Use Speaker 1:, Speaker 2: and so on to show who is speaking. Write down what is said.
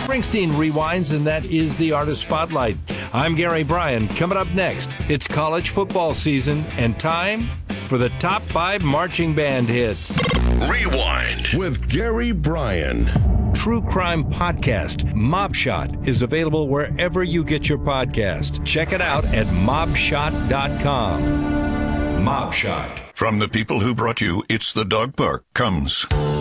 Speaker 1: Springsteen rewinds, and that is the Artist Spotlight. I'm Gary Bryan. Coming up next, it's college football season and time for the top 5 marching band hits.
Speaker 2: Rewind with Gary Bryan.
Speaker 1: True crime podcast, Mob Shot, is available wherever you get your podcast. Check it out at mobshot.com. Mob Shot.
Speaker 3: From the people who brought you It's the Dog Park comes